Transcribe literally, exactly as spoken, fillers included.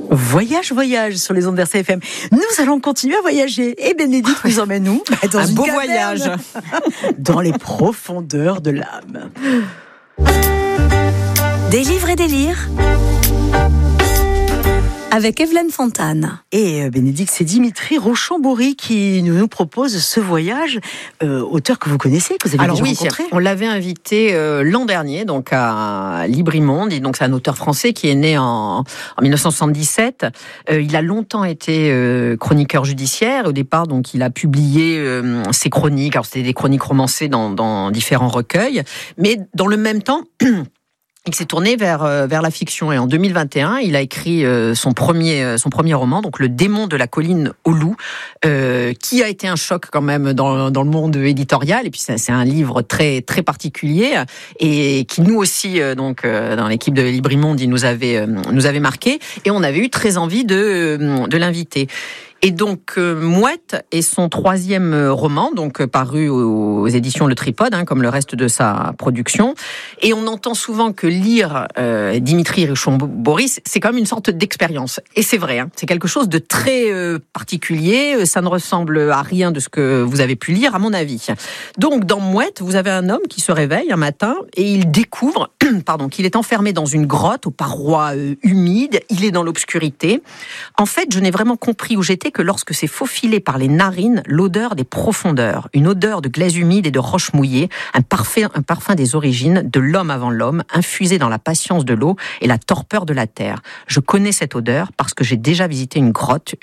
Voyage, voyage sur les ondes d'R C F M. Nous allons continuer à voyager. Et Bénédicte nous emmène où ? Bah, dans Un une beau caverne. voyage. Dans les profondeurs de l'âme. Des livres et des lires avec Evelyne Fontane. Et euh, Bénédicte, c'est Dimitri Rochambeaury qui nous, nous propose ce voyage, euh, auteur que vous connaissez, que vous avez Alors déjà oui, rencontré. on l'avait invité euh, l'an dernier, donc à Librimonde. Et donc c'est un auteur français qui est né en, en dix-neuf cent soixante-dix-sept. Euh, il a longtemps été euh, chroniqueur judiciaire. Au départ, donc il a publié euh, ses chroniques. Alors c'était des chroniques romancées dans, dans différents recueils, mais dans le même temps. Il s'est tourné vers vers la fiction et en deux mille vingt et un, il a écrit son premier son premier roman, donc Le démon de la colline au loup, euh, qui a été un choc quand même dans dans le monde éditorial. Et puis c'est un livre très très particulier et qui nous aussi donc dans l'équipe de Librimonde, il nous avait nous avait marqué et on avait eu très envie de de l'inviter. Et donc, euh, Mouette est son troisième roman, donc euh, paru aux, aux éditions Le Tripode, hein, comme le reste de sa production. Et on entend souvent que lire euh, Dimitri Rochambeaury, c'est quand même une sorte d'expérience. Et c'est vrai, hein, c'est quelque chose de très euh, particulier. Ça ne ressemble à rien de ce que vous avez pu lire, à mon avis. Donc, dans Mouette, vous avez un homme qui se réveille un matin et il découvre pardon, qu'il est enfermé dans une grotte aux parois euh, humides. Il est dans l'obscurité. En fait, je n'ai vraiment compris où j'étais que lorsque s'est faufilé par les narines l'odeur des profondeurs, une odeur de glaise humide et de roches mouillées, un parfum, un parfum des origines, de l'homme avant l'homme, infusé dans la patience de l'eau et la torpeur de la terre. Je connais cette odeur parce que j'ai déjà visité une grotte,